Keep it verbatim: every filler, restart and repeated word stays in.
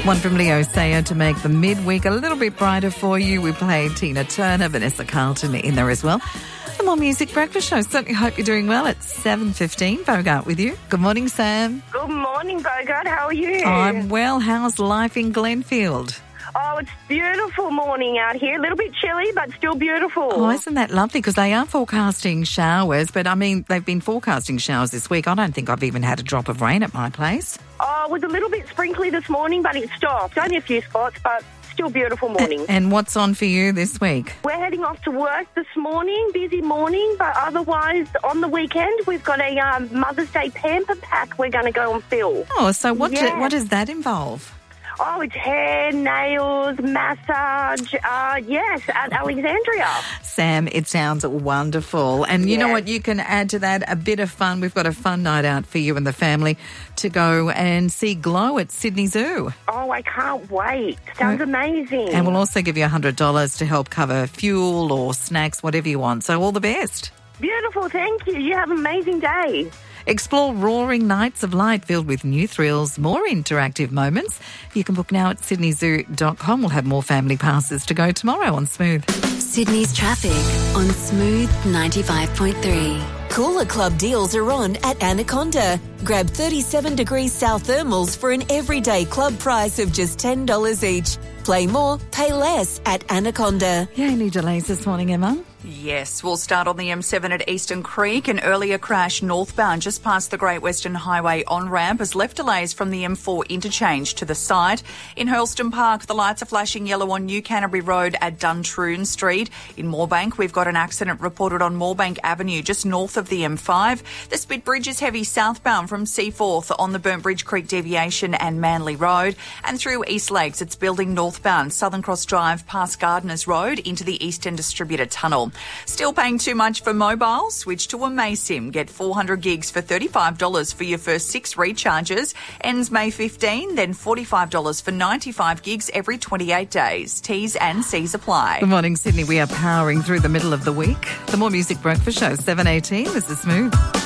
One from Leo Sayer to make the midweek a little bit brighter for you. We played Tina Turner, Vanessa Carlton in there as well. The More Music Breakfast Show. Certainly hope you're doing well. It's seven fifteen. Bogart with you. Good morning, Sam. Good morning, Bogart. How are you? I'm well. How's life in Glenfield? Oh, it's beautiful morning out here. A little bit chilly, but still beautiful. Oh, isn't that lovely? Because they are forecasting showers, but I mean, they've been forecasting showers this week. I don't think I've even had a drop of rain at my place. Oh, it was a little bit sprinkly this morning, but it stopped. Only a few spots, but still beautiful morning. A- and what's on for you this week? We're heading off to work this morning, busy morning, but otherwise on the weekend we've got a um, Mother's Day pamper pack we're going to go and fill. Oh, so what, Yeah. do, what does that involve? Oh, it's hair, nails, massage, uh, yes, at Alexandria. Sam, it sounds wonderful. And you know Yeah. what? You can add to that a bit of fun. We've got a fun night out for you and the family to go and see Glow at Sydney Zoo. Oh, I can't wait. Sounds Right. amazing. And we'll also give you one hundred dollars to help cover fuel or snacks, whatever you want. So all the best. Beautiful, thank you. You have an amazing day. Explore roaring nights of light filled with new thrills, more interactive moments. You can book now at sydney zoo dot com. We'll have more family passes to go tomorrow on Smooth. Sydney's traffic on Smooth ninety-five point three. Cooler club deals are on at Anaconda. Grab thirty-seven degrees south thermals for an everyday club price of just ten dollars each. Play more, pay less at Anaconda. Yeah, any delays this morning, Emma? Yes, we'll start on the M seven at Eastern Creek. An earlier crash northbound just past the Great Western Highway on-ramp has left delays from the M four interchange to the side. In Hurlston Park, the lights are flashing yellow on New Canterbury Road at Duntroon Street. In Moorebank, we've got an accident reported on Moorebank Avenue just north of the M five. The Spit Bridge is heavy southbound from Seaforth on the Burnt Bridge Creek deviation and Manly Road. And through East Lakes, it's building northbound Southern Cross Drive past Gardeners Road into the Eastern Distributor Tunnel. Still paying too much for mobile? Switch to Amaysim. Get four hundred gigs for thirty-five dollars for your first six recharges. Ends May fifteenth, then forty-five dollars for ninety-five gigs every twenty-eight days. T's and C's apply. Good morning, Sydney. We are powering through the middle of the week. The More Music Breakfast Show, seven eighteen. This is Smooth.